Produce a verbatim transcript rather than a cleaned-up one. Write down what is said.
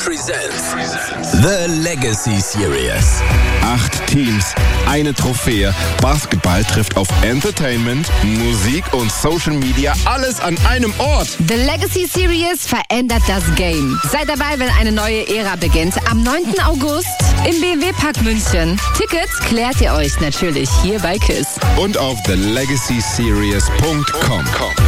presents The Legacy Series. Acht Teams, eine Trophäe. Basketball trifft auf Entertainment, Musik und Social Media, alles an einem Ort. The Legacy Series verändert das Game. Seid dabei, wenn eine neue Ära beginnt. Am neunten August im B M W Park München. Tickets klärt ihr euch natürlich hier bei KISS. Und auf the legacy series punkt com.